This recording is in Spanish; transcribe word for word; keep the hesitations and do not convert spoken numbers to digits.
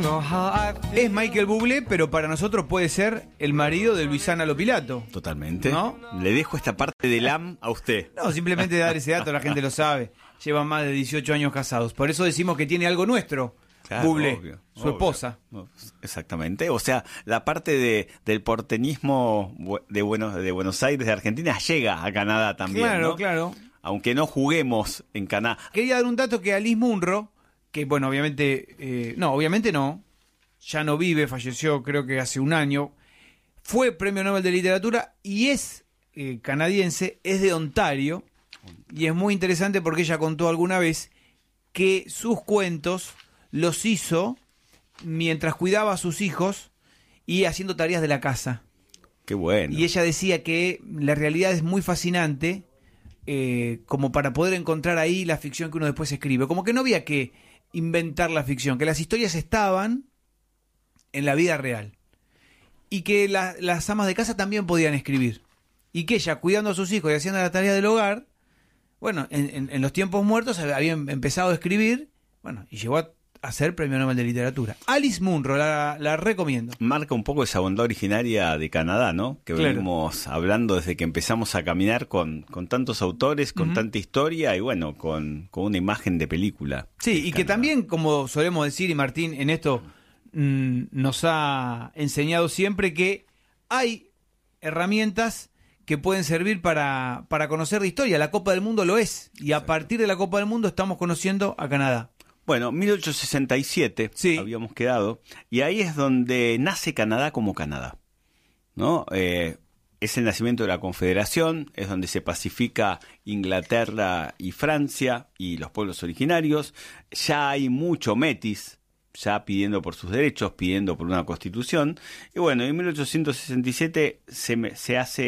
Es Michael Bublé, pero para nosotros puede ser el marido de Luisana Lopilato. Totalmente. ¿No? Le dejo esta parte del A M a usted. No, simplemente dar ese dato, la gente lo sabe. Llevan más de dieciocho años casados. Por eso decimos que tiene algo nuestro. Claro, Bublé, obvio, su obvio. esposa. Exactamente. O sea, la parte de, del porteñismo de Buenos, de Buenos Aires, de Argentina, llega a Canadá también. Claro, ¿no? claro. Aunque no juguemos en Canadá. Quería dar un dato que Alice Munro, que bueno, obviamente, eh, no, obviamente no, ya no vive, falleció creo que hace un año, fue Premio Nobel de Literatura y es eh, canadiense, es de Ontario, y es muy interesante porque ella contó alguna vez que sus cuentos los hizo mientras cuidaba a sus hijos y haciendo tareas de la casa. Qué bueno. Y ella decía que la realidad es muy fascinante, eh, como para poder encontrar ahí la ficción que uno después escribe. Como que no había que inventar la ficción, que las historias estaban en la vida real. Y que la, las amas de casa también podían escribir. Y que ella, cuidando a sus hijos y haciendo la tarea del hogar, bueno, en, en, en los tiempos muertos había empezado a escribir, bueno, y llegó a a ser Premio Nobel de Literatura. Alice Munro, la, la recomiendo. Marca un poco esa bondad originaria de Canadá, ¿no? Que claro. venimos hablando desde que empezamos a caminar con, con tantos autores, con uh-huh. tanta historia y bueno, con, con una imagen de película. Sí, y Canadá. Que también, como solemos decir, y Martín en esto mmm, nos ha enseñado siempre, que hay herramientas que pueden servir para, para conocer de historia. La Copa del Mundo lo es, y a partir de la Copa del Mundo estamos conociendo a Canadá. Bueno, mil ochocientos sesenta y siete sí. habíamos quedado, y ahí es donde nace Canadá como Canadá, ¿no? Eh, es el nacimiento de la Confederación, es donde se pacifica Inglaterra y Francia y los pueblos originarios. Ya hay mucho metis, ya pidiendo por sus derechos, pidiendo por una constitución. Y bueno, en mil ochocientos sesenta y siete se, se hace